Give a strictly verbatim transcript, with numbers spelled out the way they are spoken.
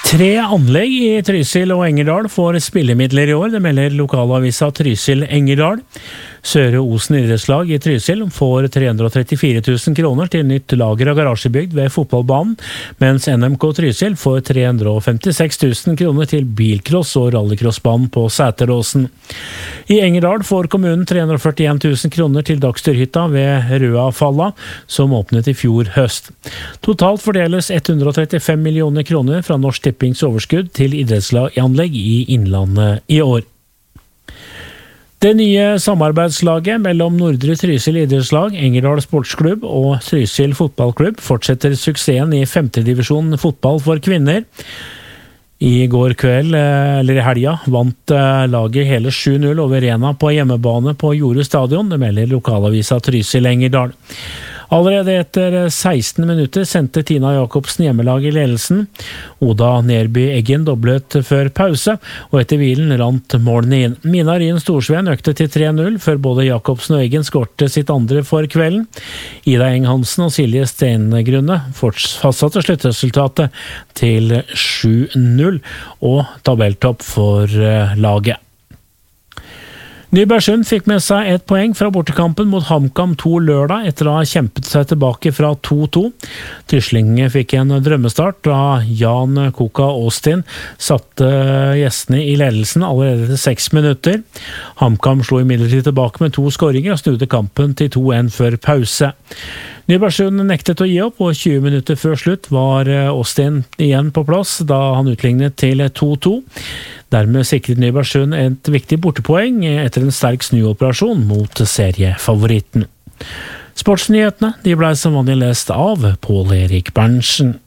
Tre anlegg i Trysil og Engerdal får spillemidler i år, det melder lokalavisa Trysil Engerdal. Søre Osen idrettslag i Trysil får tre hundre og trettifire tusen kroner til nytt lager av garasjebygd ved fotballbanen, mens N M K Trysil får tre hundre og femtiseks tusen kroner til bilcross- og rallycrossbanen på Sæteråsen. I Engerdal får kommunen tre hundre og førtien tusen kroner til Dagsstyrhytta ved Røafalla, som åpnet i fjor høst. Totalt fordeles ett hundre og trettifem millioner kroner fra Norsk Tippings overskudd til idrettsanlegg i Innlandet i år. Det nye samarbeidslaget mellom Nordre Trysil idrettslag, Engerdal sportsklubb og Trysil fotballklubb fortsetter suksessen i femte divisjon fotball for kvinner. I går kveld, eller i helga, vant laget hele sju null over Rena på hjemmebane på Jordet stadion, det melder lokalavisa Trysil Engerdal. Allerede etter seksten minutter sendte Tina Jakobsen hjemmelag i ledelsen. Oda Nerby Eggen doblet før pause, og etter hvilen rant målene inn. Mina Rien Storsveen økte til tre null, før både Jakobsen og Eggen skårte sitt andre for kvelden. Ida Eng Hansen og Silje Stengrunne fastsatte sluttresultatet til sju null, og tabelltopp for laget. Nybergsund fikk med seg et poeng fra bortekampen mot HamKam to lørdag etter å ha kjempet seg tilbake fra to to. Tysling fikk en drømmestart da Jan Koka Austin satte gjestene i ledelsen allerede til seks minutter. HamKam slo imidlertid tilbake med to skåringer og snudde kampen til to en før pause. Nybergsund nektet å gi opp, og tjue minutter før slutt var Austin igjen på plass da han utlignet til to to. Dermed sikret Nybergsund et viktig bortepoeng etter en sterk snuoperasjon mot seriefavoritten. Sportsnyhetene de ble som vanlig lest av Pål Erik Berntsen.